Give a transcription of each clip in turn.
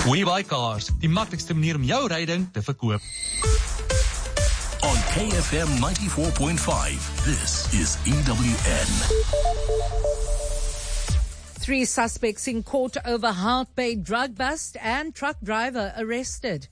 WeBuyCars, die maklikste manier om jou ryding te verkoop. On KFM 94.5, this is EWN. 3 suspects in court over Hart Bay drug bust and truck driver arrested.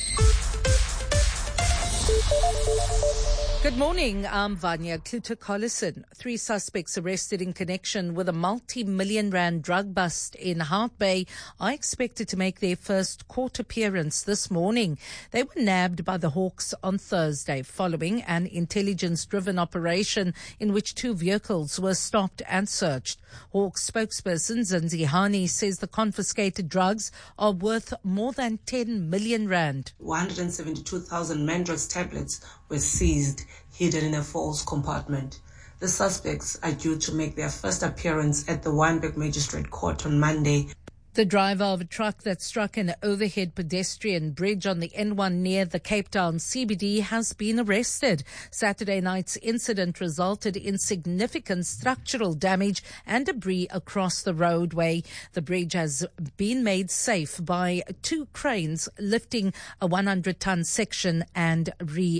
Good morning, I'm Vanya Kluter-Collison. 3 suspects arrested in connection with a multi-million rand drug bust in Hart Bay are expected to make their first court appearance this morning. They were nabbed by the Hawks on Thursday following an intelligence-driven operation in which 2 vehicles were stopped and searched. Hawks spokesperson Zinzi Hani says the confiscated drugs are worth more than 10 million rand. 172,000 Mandrox tablets were seized, hidden in a false compartment. The suspects are due to make their first appearance at the Wynberg Magistrate Court on Monday. The driver of a truck that struck an overhead pedestrian bridge on the N1 near the Cape Town CBD has been arrested. Saturday night's incident resulted in significant structural damage and debris across the roadway. The bridge has been made safe by 2 cranes lifting a 100-ton section and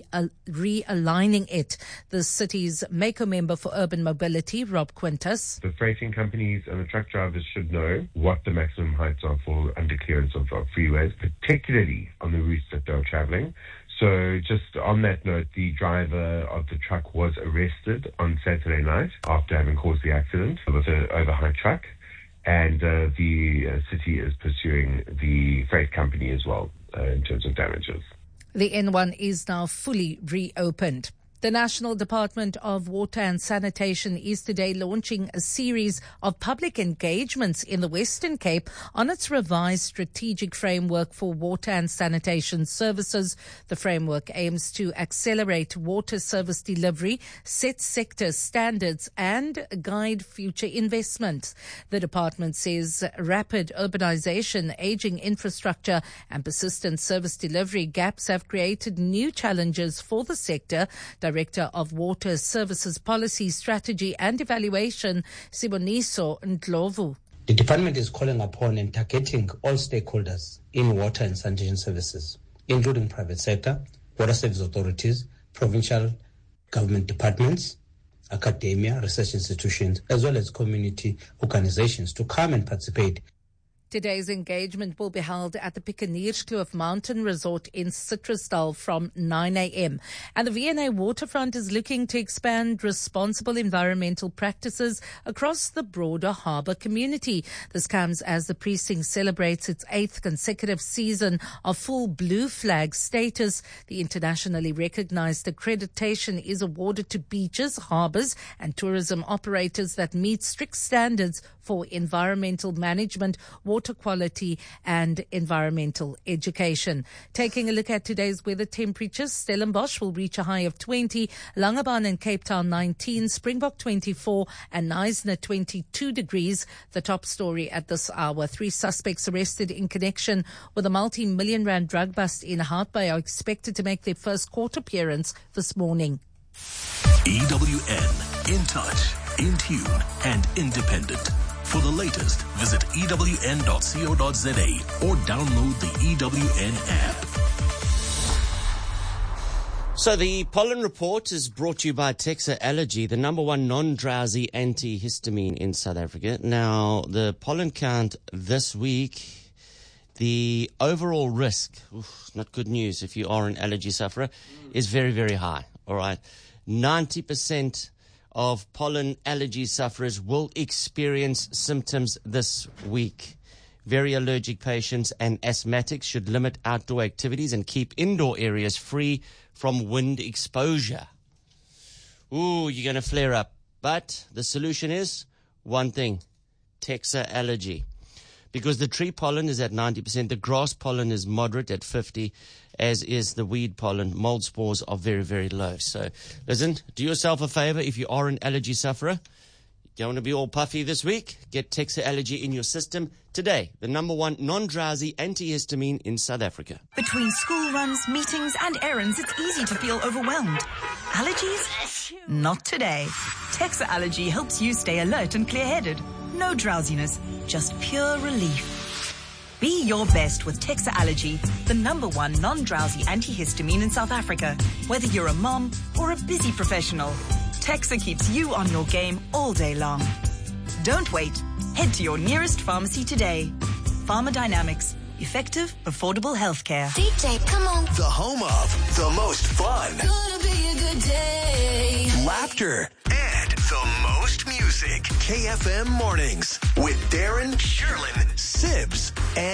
realigning it. The city's MACO member for urban mobility, Rob Quintus. The freighting companies and the truck drivers should know what the maximum heights are for underclearance of freeways, particularly on the routes that they're traveling. So just on that note, the driver of the truck was arrested on Saturday night after having caused the accident with an overhigh truck, and the city is pursuing the freight company as well in terms of damages. The N1 is now fully reopened. The National Department of Water and Sanitation is today launching a series of public engagements in the Western Cape on its revised strategic framework for water and sanitation services. The framework aims to accelerate water service delivery, set sector standards and guide future investments. The department says rapid urbanization, aging infrastructure and persistent service delivery gaps have created new challenges for the sector. Director of Water Services Policy, Strategy and Evaluation, Siboniso Ndlovu. The department is calling upon and targeting all stakeholders in water and sanitation services, including private sector, water service authorities, provincial government departments, academia, research institutions, as well as community organizations to come and participate. Today's engagement will be held at the Pikkenierkloof Mountain Resort in Citrusdal from 9 a.m. And the V&A Waterfront is looking to expand responsible environmental practices across the broader harbour community. This comes as the precinct celebrates its 8th consecutive season of full blue flag status. The internationally recognised accreditation is awarded to beaches, harbours and tourism operators that meet strict standards for environmental management, water quality and environmental education. Taking a look at today's weather temperatures, Stellenbosch will reach a high of 20, Langebaan and Cape Town 19, Springbok 24 and Knysna 22 degrees. The top story at this hour. 3 suspects arrested in connection with a multi-million rand drug bust in Hart Bay are expected to make their first court appearance this morning. EWN, in touch, in tune and independent. For the latest, visit ewn.co.za or download the EWN app. So the pollen report is brought to you by Texa Allergy, the number 1 non-drowsy antihistamine in South Africa. Now, the pollen count this week, the overall risk, not good news if you are an allergy sufferer, is very, very high. All right. 90% of pollen allergy sufferers will experience symptoms this week. Very allergic patients and asthmatics should limit outdoor activities and keep indoor areas free from wind exposure. Ooh, you're going to flare up. But the solution is one thing, Texa Allergy. Because the tree pollen is at 90%, the grass pollen is moderate at 50%, as is the weed pollen. Mold spores are very, very low. So, listen, do yourself a favor if you are an allergy sufferer. You don't want to be all puffy this week. Get Texa Allergy in your system today. The number 1 non-drowsy antihistamine in South Africa. Between school runs, meetings and errands, it's easy to feel overwhelmed. Allergies? Not today. Texa Allergy helps you stay alert and clear-headed. No drowsiness, just pure relief. Be your best with Texa Allergy, the #1 non-drowsy antihistamine in South Africa. Whether you're a mom or a busy professional, Texa keeps you on your game all day long. Don't wait. Head to your nearest pharmacy today. Pharmadynamics. Effective, affordable healthcare. DJ, come on. The home of the most fun. Gonna be a good day. Laughter and the most music. KFM Mornings with Darren, Sherlyn, Sibs, and